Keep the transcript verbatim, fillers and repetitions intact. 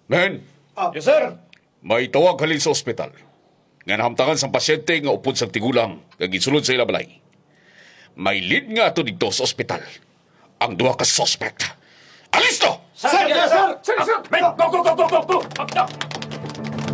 Men, Yes, sir. may tawag halin sa ospital. Nga nahamtangan sa pasyente nga upod sa tigulang nga gisulod sa ila balay. May lead nga ato dito sa ospital. Ang duha ka suspect. Alis to! Sir, yes, sir. Sir, sir. Men, go, go, go, go, go, go!